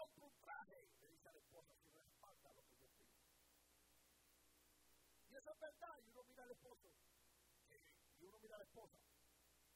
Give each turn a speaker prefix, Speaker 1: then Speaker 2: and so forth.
Speaker 1: compro un traje, le dice a la esposa, si no es falta lo que yo pido. Y eso es verdad, y uno mira al esposo, y uno mira a la esposa,